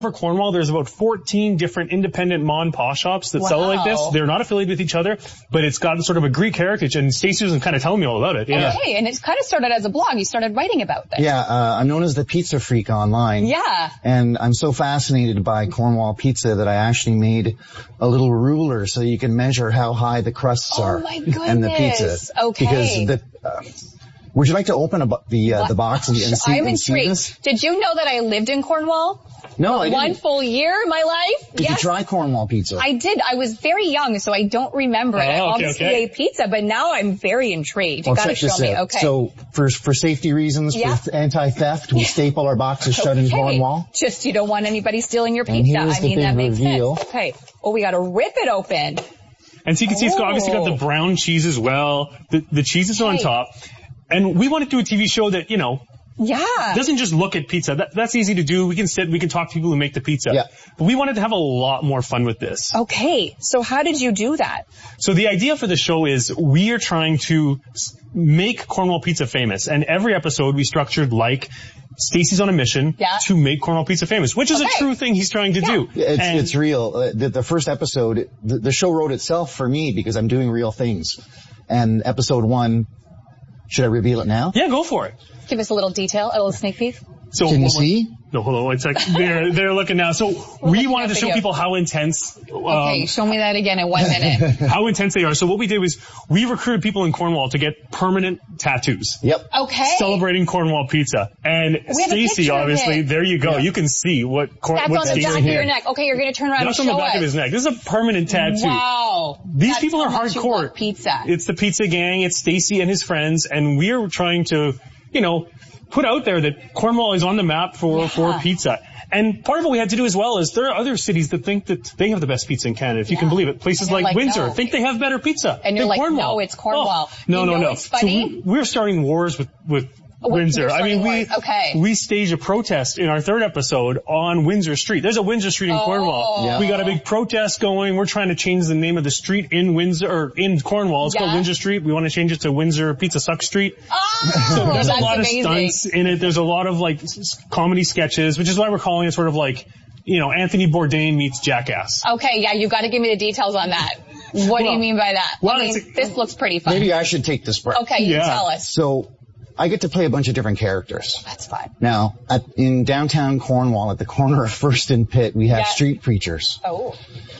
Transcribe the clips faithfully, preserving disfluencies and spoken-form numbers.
For Cornwall, there's about fourteen different independent ma and pa shops that wow. sell it like this. They're not affiliated with each other, but it's got sort of a Greek heritage, and Stacey was kind of telling me all about it. Yeah. Okay, and it kind of started as a blog. You started writing about this. Yeah, uh, I'm known as the Pizza Freak online. Yeah. And I'm so fascinated by Cornwall pizza that I actually made a little ruler so you can measure how high the crusts oh are. My goodness. And the pizza. Okay. Because the... Uh, would you like to open a, the uh, the box and, and see, I'm and see intrigued. this? Did you know that I lived in Cornwall? No, I didn't. One full year of my life? Did yes. you try Cornwall pizza? I did. I was very young, so I don't remember it. Oh, I okay, obviously okay. ate pizza, but now I'm very intrigued. You well, gotta check show this me. out. Okay. So for for safety reasons, yeah. for anti-theft, we staple our boxes shut okay. in Cornwall. Just you don't want anybody stealing your And pizza. here's I the mean, big that makes reveal. sense. Okay. Oh, we gotta rip it open. And so you can see it's got, obviously got the Oh. brown cheese as well. The, the cheese is on Hey. top. And we want to do a T V show that, you know, Yeah. doesn't just look at pizza. That, that's easy to do. We can sit, we can talk to people who make the pizza. Yeah. But we wanted to have a lot more fun with this. Okay. So how did you do that? So the idea for the show is we are trying to s- make Cornwall pizza famous. And every episode we structured like Stacey's on a mission Yeah. to make Cornwall pizza famous, which is Okay. a true thing he's trying to Yeah. do. It's, And- it's real. Uh, the, the first episode, the, the show wrote itself for me because I'm doing real things. And episode one, should I reveal it now? Yeah, go for it. Give us a little detail, a little sneak peek. So Can you what- see? No, hold on one sec. They're, they're looking now. So we looking wanted at to show video. people how intense, um, Okay, show me that again in one minute. how intense they are. So what we did was we recruited people in Cornwall to get permanent tattoos. Yep. Okay. Celebrating Cornwall pizza. And We have a Stacey, picture of obviously, it. there you go. Yeah. You can see what, Cor- That's what on the Stacey back of here. your neck. Okay, you're gonna turn around That's and on show the back us. of his neck. This is a permanent tattoo. Wow. These That's people are how much you hardcore. love pizza. It's the pizza gang. It's Stacey and his friends. And we're trying to, you know, put out there that Cornwall is on the map for, Yeah. for pizza. And part of what we had to do as well is there are other cities that think that they have the best pizza in Canada, if you Yeah. can believe it. Places And you're like, like, Windsor no. think they have better pizza And you're than like, Cornwall. no, it's Cornwall. Oh, no, You no, know no. what's funny? So we, we're starting wars with, with Oh, Windsor. you're I mean, starting we, wars. Okay. we staged a protest in our third episode on Windsor Street. There's a Windsor Street in Oh. Cornwall. Yeah. We got a big protest going. We're trying to change the name of the street in Windsor, or in Cornwall. It's Yeah. called Windsor Street. We want to change it to Windsor Pizza Suck Street. Oh, So there's that's a lot amazing. of stunts in it. There's a lot of like s- s- comedy sketches, which is why we're calling it sort of like, you know, Anthony Bourdain meets Jackass. Okay, yeah, you got to give me the details on that. What do you Well, mean by that? well, I mean, it's- this looks pretty fun. Maybe I should take this break. Okay, you Yeah. tell us. So I get to play a bunch of different characters. That's fine. Now, at, in downtown Cornwall, at the corner of First and Pitt, we have Yeah. street preachers. Oh.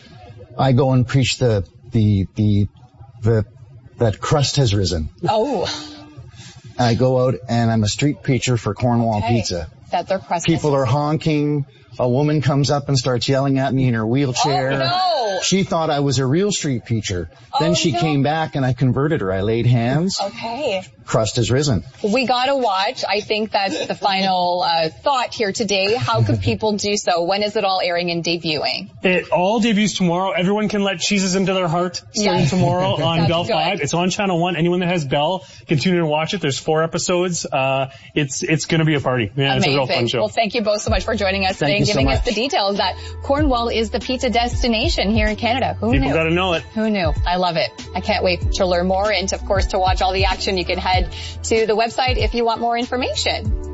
I go and preach the, the, the, the, that crust has risen. Oh. I go out and I'm a street preacher for Cornwall Okay. Pizza. That they're crust. People are honking. A woman comes up and starts yelling at me in her wheelchair. Oh, no. She thought I was a real street preacher. Then Oh, she no. came back and I converted her. I laid hands. Okay. Crust has risen. We gotta watch. I think that's the final uh, thought here today. How could people do so? When is it all airing and debuting? It all debuts tomorrow. Everyone can let cheeses into their heart starting Yeah. tomorrow on That's Bell good. five. It's on Channel one. Anyone that has Bell can tune in and watch it. There's four episodes. Uh, it's, it's gonna be a party. Yeah, it's a real fun Amazing. show. Well, thank you both so much for joining us today Thank and you so giving us much. the details that Cornwall is the pizza destination here in Canada. Who People knew? gotta know it. Who knew? I love it. I can't wait to learn more and, of course, to watch all the action. You can head to the website if you want more information.